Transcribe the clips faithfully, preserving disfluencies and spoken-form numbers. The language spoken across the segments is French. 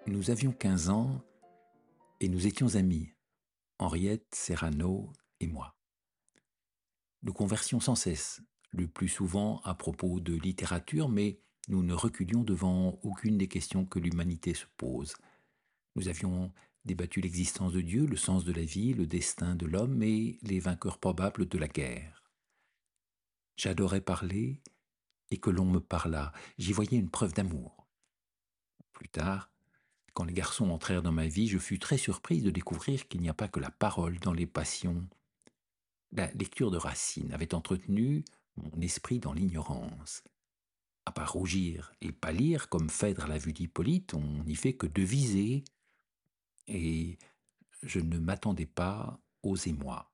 Nous avions quinze ans et nous étions amis, Henriette, Serrano et moi. Nous conversions sans cesse, le plus souvent à propos de littérature, mais nous ne reculions devant aucune des questions que l'humanité se pose. Nous avions débattu l'existence de Dieu, le sens de la vie, le destin de l'homme et les vainqueurs probables de la guerre. J'adorais parler et que l'on me parlât. J'y voyais une preuve d'amour. Plus tard, quand les garçons entrèrent dans ma vie, je fus très surprise de découvrir qu'il n'y a pas que la parole dans les passions. La lecture de Racine avait entretenu mon esprit dans l'ignorance. À part rougir et pâlir, comme Phèdre l'a vu d'Hippolyte, on n'y fait que deviser, et je ne m'attendais pas aux émois.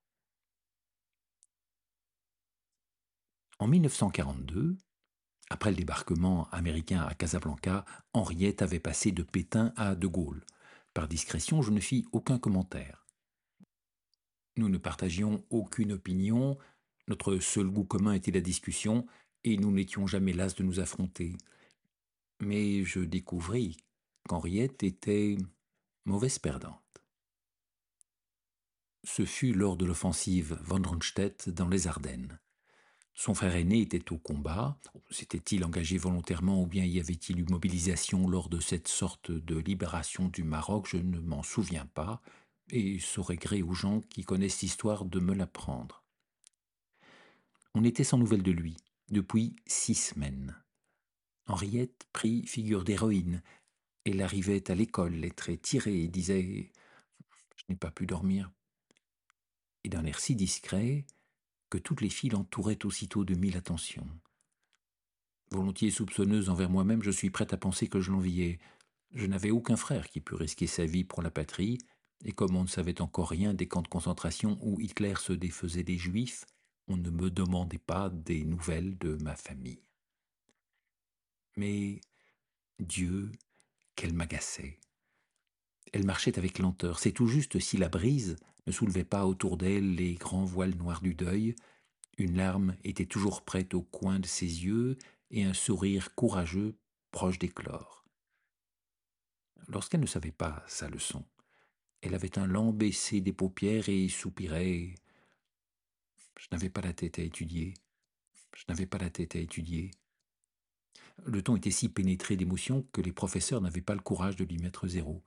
En mille neuf cent quarante-deux, après le débarquement américain à Casablanca, Henriette avait passé de Pétain à De Gaulle. Par discrétion, je ne fis aucun commentaire. Nous ne partagions aucune opinion, notre seul goût commun était la discussion, et nous n'étions jamais las de nous affronter. Mais je découvris qu'Henriette était mauvaise perdante. Ce fut lors de l'offensive von Rundstedt dans les Ardennes. Son frère aîné était au combat. S'était-il engagé volontairement ou bien y avait-il eu mobilisation lors de cette sorte de libération du Maroc? Je ne m'en souviens pas, et saurais gré aux gens qui connaissent l'histoire de me l'apprendre. On était sans nouvelles de lui depuis six semaines. Henriette prit figure d'héroïne. Elle arrivait à l'école, les traits tirés, et disait « Je n'ai pas pu dormir », et d'un air si discret que toutes les filles l'entouraient aussitôt de mille attentions. Volontiers soupçonneuse envers moi-même, je suis prête à penser que je l'enviais. Je n'avais aucun frère qui pût risquer sa vie pour la patrie, et comme on ne savait encore rien des camps de concentration où Hitler se défaisait des Juifs, on ne me demandait pas des nouvelles de ma famille. Mais Dieu, qu'elle m'agaçait. Elle marchait avec lenteur. C'est tout juste si la brise ne soulevait pas autour d'elle les grands voiles noirs du deuil. Une larme était toujours prête au coin de ses yeux et un sourire courageux proche d'éclore. Lorsqu'elle ne savait pas sa leçon, elle avait un lent baissé des paupières et soupirait. Je n'avais pas la tête à étudier. Je n'avais pas la tête à étudier. Le ton était si pénétré d'émotion que les professeurs n'avaient pas le courage de lui mettre zéro.